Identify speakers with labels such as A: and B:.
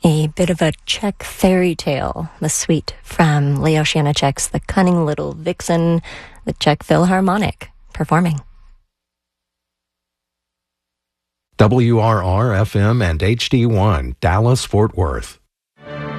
A: A bit of a Czech fairy tale, the suite from Leo Janacek's The Cunning Little Vixen, the Czech Philharmonic performing.
B: WRR-FM and HD1, Dallas, Fort Worth.